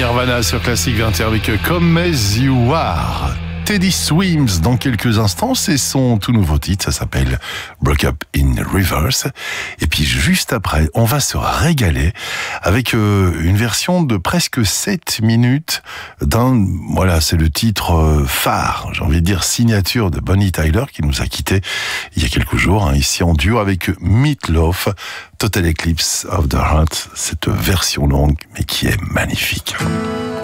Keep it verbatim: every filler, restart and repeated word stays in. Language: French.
Nirvana sur Classic vingt et un avec Come As You Are. Teddy Swims dans quelques instants, c'est son tout nouveau titre, ça s'appelle Broke Up in Reverse. Et puis juste après, on va se régaler avec euh, une version de presque sept minutes d'un, voilà, c'est le titre euh, phare, j'ai envie de dire signature de Bonnie Tyler qui nous a quittés il y a quelques jours, hein, ici en duo avec Meat Loaf, Total Eclipse of the Heart, cette version longue mais qui est magnifique.